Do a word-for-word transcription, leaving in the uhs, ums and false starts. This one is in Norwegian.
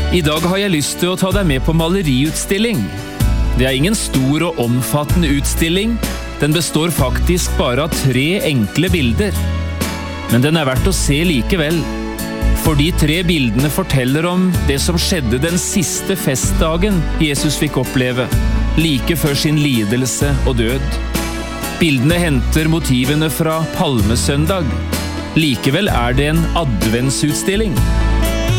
I dag har jeg lyst til å ta deg med på maleriutstilling. Det er ingen stor og omfattende utstilling. Den består faktisk bare av tre enkle bilder. Men den er verdt å se likevel. For de tre bildene forteller om det som skjedde den siste festdagen Jesus fikk oppleve, like før sin lidelse og død. Bildene henter motivene fra Palmesøndag. Likevel er det en adventsutstilling.